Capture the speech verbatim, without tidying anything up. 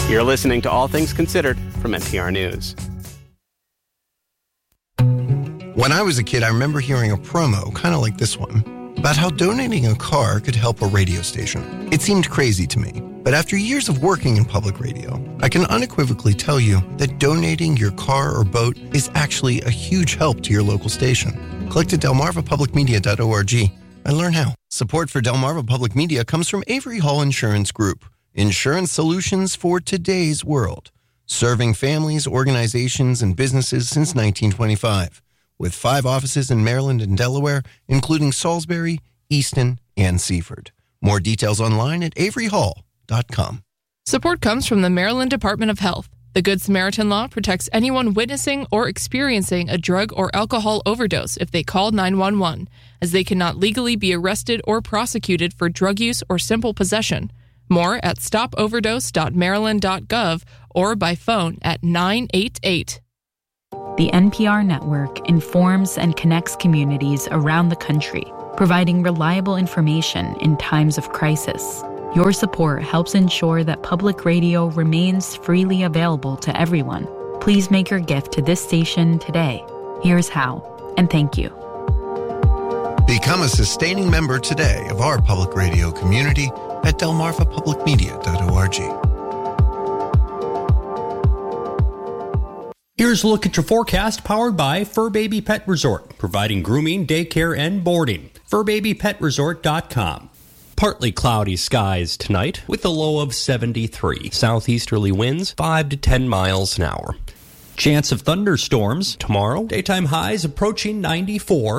You're listening to All Things Considered from N P R News. When I was a kid, I remember hearing a promo, kind of like this one, about how donating a car could help a radio station. It seemed crazy to me, but after years of working in public radio, I can unequivocally tell you that donating your car or boat is actually a huge help to your local station. Click to delmarva public media dot org and learn how. Support for Delmarva Public Media comes from Avery Hall Insurance Group, insurance solutions for today's world, serving families, organizations, and businesses since nineteen twenty-five. With five offices in Maryland and Delaware, including Salisbury, Easton, and Seaford. More details online at avery hall dot com. Support comes from the Maryland Department of Health. The Good Samaritan Law protects anyone witnessing or experiencing a drug or alcohol overdose if they call nine one one, as they cannot legally be arrested or prosecuted for drug use or simple possession. More at stop overdose dot maryland dot gov or by phone at nine eight eight. The N P R network informs and connects communities around the country, providing reliable information in times of crisis. Your support helps ensure that public radio remains freely available to everyone. Please make your gift to this station today. Here's how, and thank you. Become a sustaining member today of our public radio community at delmarva public media dot org. Here's a look at your forecast powered by Fur Baby Pet Resort, providing grooming, daycare, and boarding. fur baby pet resort dot com. Partly cloudy skies tonight with a low of seventy-three. Southeasterly winds five to ten miles an hour. Chance of thunderstorms tomorrow. Daytime highs approaching ninety-four.